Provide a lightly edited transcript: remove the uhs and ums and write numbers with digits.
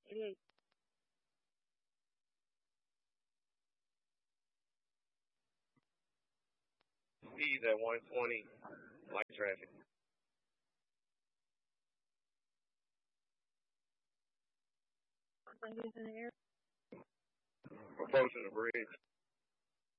88. Speeds at 120, light traffic. Something's in the air. Approaching the bridge.